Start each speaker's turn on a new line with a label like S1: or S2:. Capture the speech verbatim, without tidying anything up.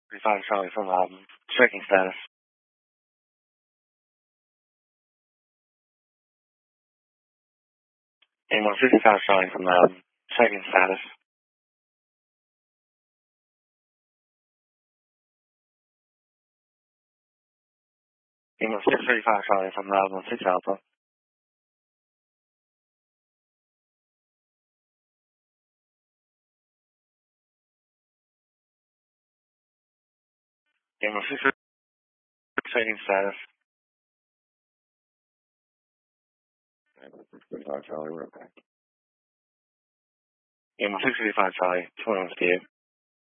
S1: thirty-five Charlie from um, checking status. A one fifty-five Charlie from um, checking status. A one six thirty-five Charlie from uh, one six Alpha. A one six checking status. thirty-five Charlie, we're okay. A one six thirty-five Charlie, twenty-one fifty-eight.